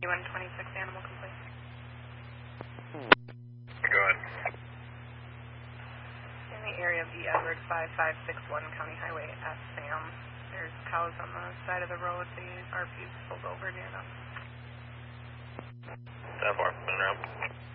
126 animal complete. Go ahead. In the area of the Edwards 5561 County Highway at Sam. There's cows on the side of the road. The RP's pulled over near them. 10-4, been around.